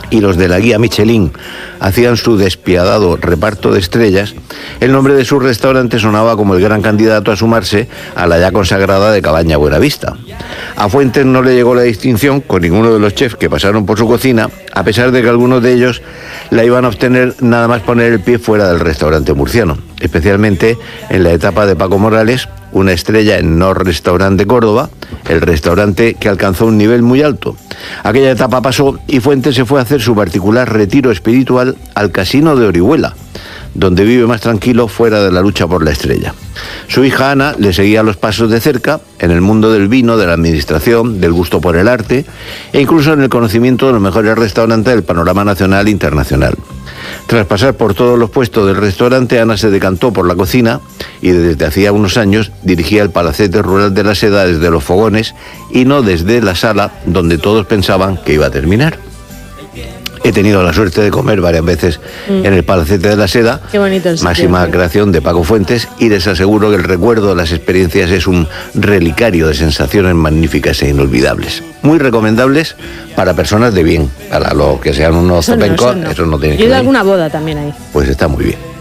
y los de la guía Michelin hacían su despiadado reparto de estrellas, el nombre de su restaurante sonaba como el gran candidato a sumarse a la ya consagrada de Cabaña Buenavista. A Fuentes no le llegó la distinción con ninguno de los chefs que pasaron por su cocina, a pesar de que algunos de ellos la iban a obtener nada más poner el pie fuera del restaurante murciano, especialmente en la etapa de Paco Morales, una estrella en No Restaurant de Córdoba, el restaurante que alcanzó un nivel muy alto. Aquella etapa pasó y Fuentes se fue a hacer su particular retiro espiritual al Casino de Orihuela, donde vive más tranquilo fuera de la lucha por la estrella. Su hija Ana le seguía los pasos de cerca en el mundo del vino, de la administración, del gusto por el arte e incluso en el conocimiento de los mejores restaurantes del panorama nacional e internacional. Tras pasar por todos los puestos del restaurante, Ana se decantó por la cocina y desde hacía unos años dirigía el palacete rural de la Seda desde los fogones y no desde la sala donde todos pensaban que iba a terminar. He tenido la suerte de comer varias veces en el Palacete de la Seda, Qué bonito el sitio, máxima sí. creación de Paco Fuentes, y les aseguro que el recuerdo de las experiencias es un relicario de sensaciones magníficas e inolvidables. Muy recomendables para personas de bien, para los que sean unos zopencos, eso no tiene Yo que he ido a ver. alguna boda también ahí. Pues está muy bien.